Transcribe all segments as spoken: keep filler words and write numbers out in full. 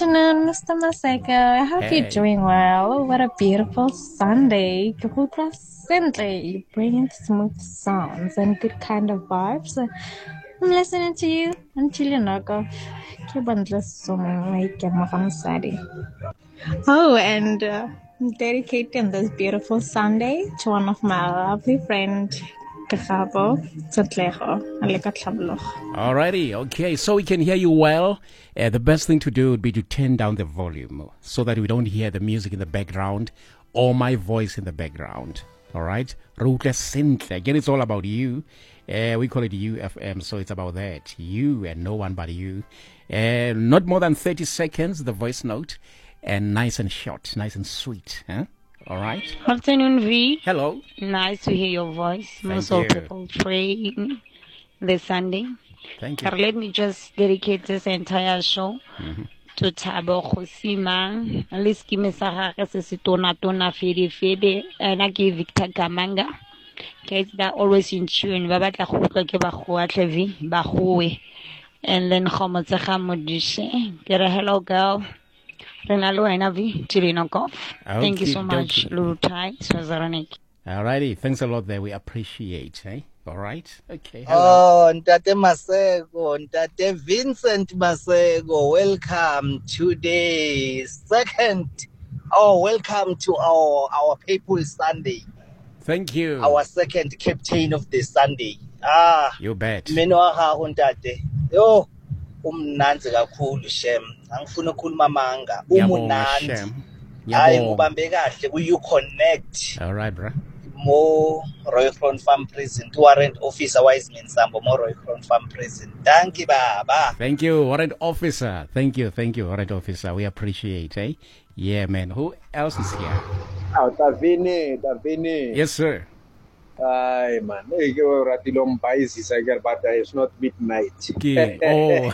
afternoon, Mister Maseko. I hope Hey. you're doing well. Oh, what a beautiful Sunday. Kapuka Sunday. Bringing smooth sounds and good kind of vibes. I'm listening to you until you knock off. Keep on listening. Oh, and uh, I'm dedicating this beautiful Sunday to one of my lovely friends, Kagabo Tsatlego, Aleka Tlhabologo. Alrighty, okay, so we can hear you well. Uh, the best thing to do would be to turn down the volume so that we don't hear the music in the background or my voice in the background. All right? Rutle Sintle. Again, it's all about you. Uh, we call it U F M, so it's about that. You and no one but you. Uh, not more than thirty seconds, the voice note. And nice and short, nice and sweet. Huh? All right? Afternoon, V. Hello. Nice to hear your voice. Thank Most you. of people praying this Sunday. Thank you. But let me just dedicate this entire show Mm-hmm. to Thabo Khosima. At least give me Sahara Sitona Tona Fede Fede and I give Victor Kamanga. Okay, that always in tune. Babata Khuka Kebakhua Tlevi Bahue. And then Khomotseha Modishe. Get a hello girl. Renalo Enavi, Chirinokov. Thank you so much, Okey-dokey. Lurutai, Swazaranik. Alrighty, thanks a lot there. We appreciate, eh? All right? Okay, hello. Oh, Ntate Maseko, Ntate Vincent Maseko, welcome to the second, oh, welcome to our, our People Sunday, Thank you. our second captain of the Sunday. Ah, You bet. mina wahaho Ntate. Yo, umnandi kakhulu Shem. Angifuna ukukhuluma amanga. Ngiyabonga, Umunandi. Shem. Hayi Ngiyabonga. ngubambe kahle ku you connect. All right, bro. Mo Roycron Farm Prison, warrant officer Wiseman Sambo, Mo Roycron Farm Prison. Thank you, Baba. Thank you, warrant officer. Thank you, thank you, warrant officer. We appreciate, eh? Yeah, man. Who else is here? Oh, Tavini, Tavini. Yes, sir. Ay, man. Hey, you ratilom biases, I get, but it's not midnight. Okay. Oh.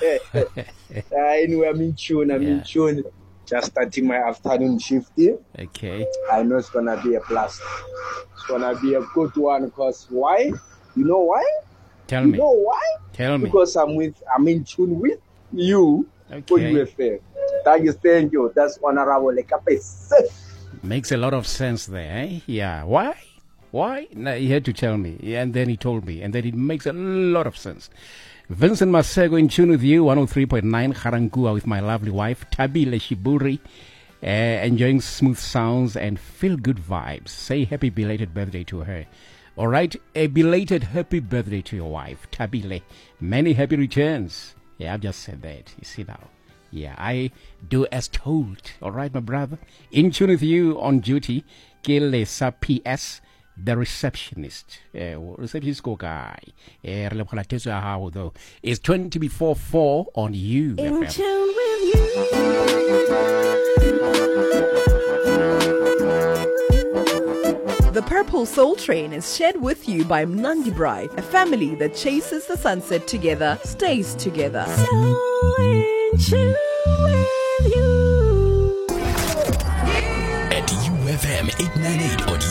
Uh, anyway, I'm in tune. I'm Yeah. in tune. Just starting my afternoon shift here. Okay. I know it's gonna be a blast. It's gonna be a good one. Cause why? You know why? Tell you me. know why? Tell me. Because I'm with. I'm in tune with you. For Okay. U F M. Thank you, thank you. That's honorable Lekapes. Makes a lot of sense there, eh? Yeah. Why? Why? No, he had to tell me. Yeah, and then he told me. And then it makes a lot of sense. Vincent Maseko in tune with you, one oh three point nine, Harangua with my lovely wife, Tabile Shiburi, uh, enjoying smooth sounds and feel-good vibes. Say happy belated birthday to her. All right, a belated happy birthday to your wife, Tabile. Many happy returns. Yeah, I've just said that. You see now. Yeah, I do as told. All right, my brother. In tune with you on duty, Kelesa P S, the receptionist. Uh, receptionist go guy. Uh, though. It's twenty before four on you. In F M. tune with you. The Purple Soul Train is shared with you by Mnandi Brai, a family that chases the sunset together, stays together. So in tune with you. At U F M eight ninety-eight on